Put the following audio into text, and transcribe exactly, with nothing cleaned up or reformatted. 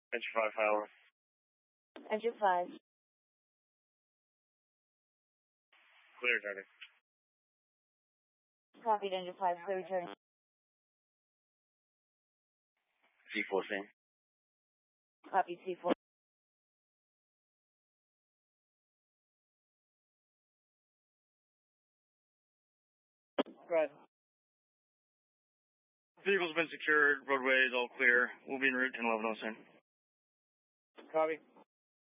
Engine five, Howler. Engine five. Clear, Target. Copied, Engine five, clear return. C four, same. Copied, C four. Right. Vehicle's been secured, roadway is all clear. We'll be en route ten eleven oh, same. Copy.